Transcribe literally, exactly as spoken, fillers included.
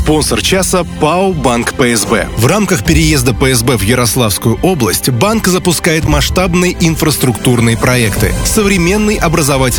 Спонсор часа ПАО «Банк ПСБ». В рамках переезда ПСБ в Ярославскую область банк запускает масштабные инфраструктурные проекты. Современный образовательный